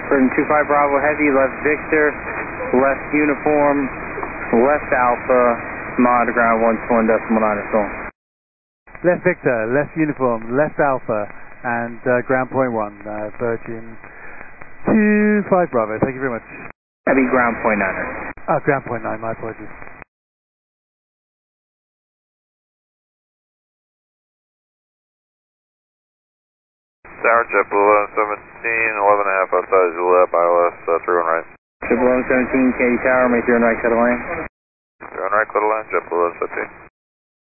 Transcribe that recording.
Britain 25 Bravo Heavy, left Victor, left Uniform, left Alpha, mod ground 121.9 or Left Victor, left Uniform, left Alpha, and ground point 1, Virgin 25 Bravo. Thank you very much. Heavy ground point 9. Ground point 9, my apologies. Tower, JetBlue 1117, 11.5 outside Juliet, ILS 31 right. JetBlue 17, Katy Tower, make your right cut of lane. 31 right, clear to land, JetBlue 17.